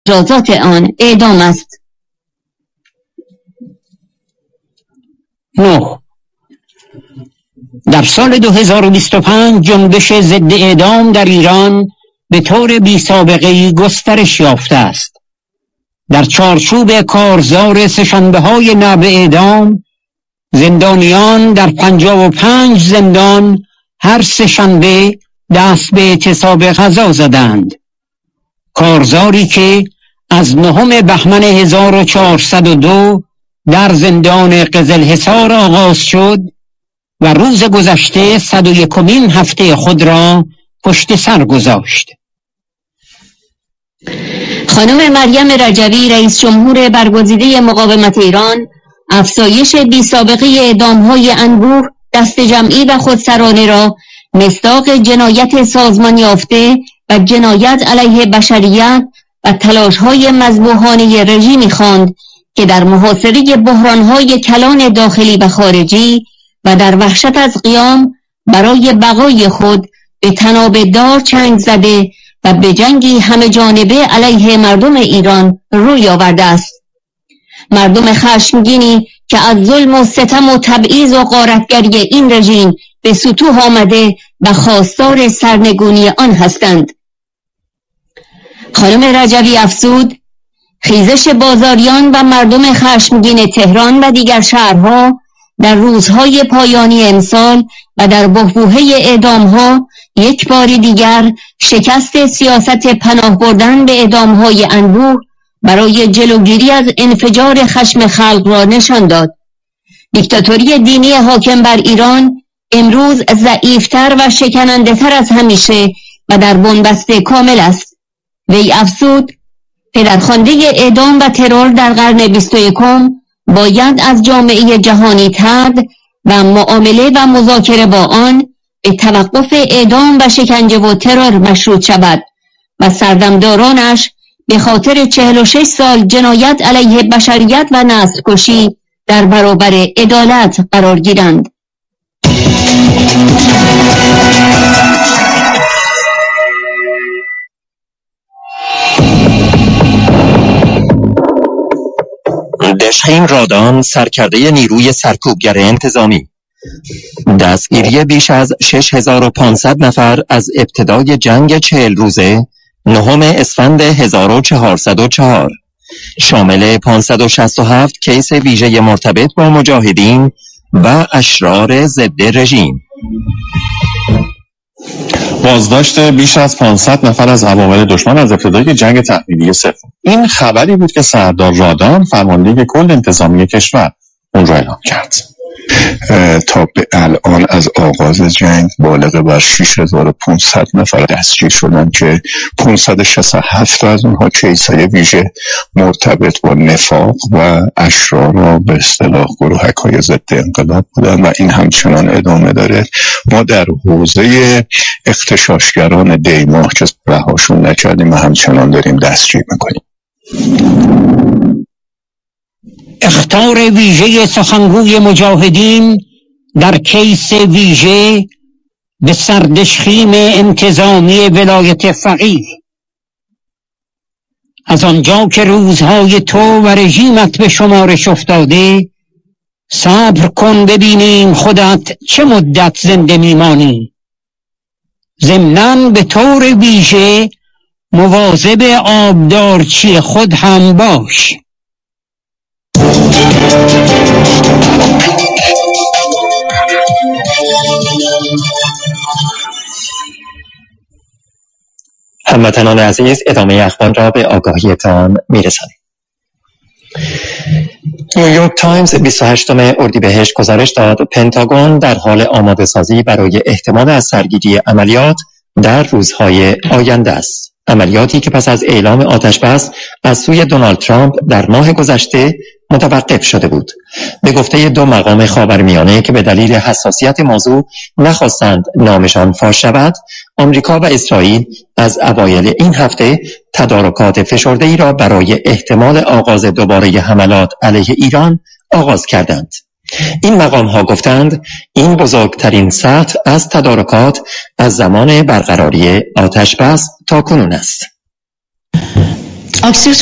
مجازات آن اعدام است. 9. در سال 2025 جنبش ضد اعدام در ایران به طور بی سابقه‌ای گسترش یافته است. در چارچوب کارزار سه‌شنبه‌های نبض اعدام، زندانیان در 55 زندان هر سه‌شنبه دست به اعتصاب غذا زدند. کارزاری که از 9 بهمن 1402 در زندان قزلحصار آغاز شد و روز گذشته 101مین هفته خود را پشت سر گذاشت. خانم مریم رجوی رئیس جمهور برگزیده مقاومت ایران افزایش بی سابقه اعدام‌های انبوه، دست جمعی و خودسرانه را مصداق جنایت سازمان یافته و جنایت علیه بشریت و تلاش‌های مذبوحانه رژیمی خواند که در محاصره بحران‌های کلان داخلی و خارجی و در وحشت از قیام برای بقای خود به طناب دار چنگ زده و به جنگی همه جانبه علیه مردم ایران روی آورده است. مردم خشمگینی که از ظلم و ستم و تبعیض و غارتگری این رژیم به سطوح آمده و خواستار سرنگونی آن هستند. خانم رجوی افزود: خیزش بازاریان و مردم خشمگین تهران و دیگر شهرها در روزهای پایانی امسال و در بحبوحه اعدامها یک بار دیگر شکست سیاست پناه بردن به اعدامهای انبوه برای جلوگیری از انفجار خشم خلق را نشان داد. دیکتاتوری دینی حاکم بر ایران امروز ضعیفتر و شکننده تر از همیشه و در بنبست کامل است. وی افزود: پدرخوانده اعدام و ترور در قرن 21 باید از جامعه جهانی طرد و معامله و مذاکره با آن به توقف اعدام و شکنجه و ترور مشروط شود و سردمدارانش به خاطر 46 سال جنایت علیه بشریت و نسل کشی در برابر عدالت قرار گیرند. دشخیم رادان، سرکرده نیروی سرکوبگر انتظامی، دستگیری بیش از 6500 نفر از ابتدای جنگ 40 روزه 9 اسفند 1404، شامل 567 کیس ویژه مرتبط با مجاهدین و اشرار ضد رژیم. بازداشت بیش از 500 نفر از عوامل دشمن از ابتدای جنگ تحمیلی سوم. این خبری بود که سردار رادان، فرمانده کل انتظامی کشور، اون را اعلام کرد. تا به الان از آغاز جنگ بالغ بر 6500 نفر دستگیر شدن که 567 از اونها کیس‌های ویژه مرتبط با نفاق و اشرار و به اصطلاح گروهک‌های ضد انقلاب بودن و این همچنان ادامه داره. ما در حوزه اغتشاشگران دیماه که رهاشون نکردیم و همچنان داریم دستگیر میکنیم. اخطار ویژه سخنگوی مجاهدین در کیس ویژه به سردشخیم انتظامی ولایت فقیه. از آنجا که روزهای تو و رژیمت به شمارش افتاده، صبر کن ببینیم خودت چه مدت زنده میمانی. ضمناً به طور ویژه مواظب آبدارچی خود هم باش. هموطنان عزیز، ادامه اخبار را به آگاهیتان میرسانیم. نیویورک تایمز 28 اردیبهشت گزارش داد پنتاگون در حال آماده سازی برای احتمال از سرگیری عملیات در روزهای آینده است. عملیاتی که پس از اعلام آتش‌بس از سوی دونالد ترامپ در ماه گذشته متوقف شده بود. به گفته 2 مقام خاورمیانه که به دلیل حساسیت موضوع نخواستند نامشان فاش شود، آمریکا و اسرائیل از اوایل این هفته تدارکات فشرده‌ای را برای احتمال آغاز دوباره حملات علیه ایران آغاز کردند. این مقام ها گفتند این بزرگترین سطح از تدارکات از زمان برقراری آتش‌بس تا کنون است. اکسیوس